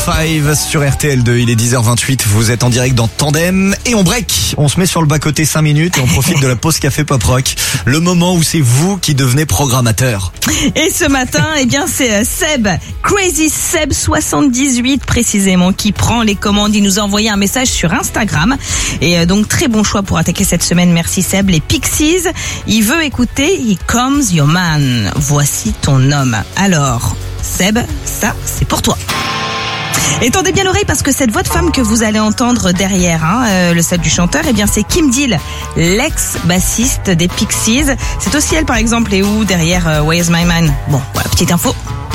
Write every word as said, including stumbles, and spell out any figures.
cinq sur R T L deux. Il est dix heures vingt-huit. Vous êtes en direct dans Tandem et on break. On se met sur le bas-côté cinq minutes et on profite de la pause café pop rock. Le moment où c'est vous qui devenez programmateur. Et ce matin, eh bien, c'est Seb, Crazy Seb soixante-dix-huit précisément, qui prend les commandes. Il nous a envoyé un message sur Instagram. Et donc, très bon choix pour attaquer cette semaine. Merci Seb. Les Pixies. Il veut écouter Here Comes Your Man. Voici ton homme. Alors, Seb, ça, c'est pour toi. Et tendez bien l'oreille parce que cette voix de femme que vous allez entendre derrière, hein, euh, le set du chanteur, eh bien c'est Kim Deal, l'ex-bassiste des Pixies. C'est aussi elle par exemple et où derrière euh, Where's My Man. Bon, voilà, petite info.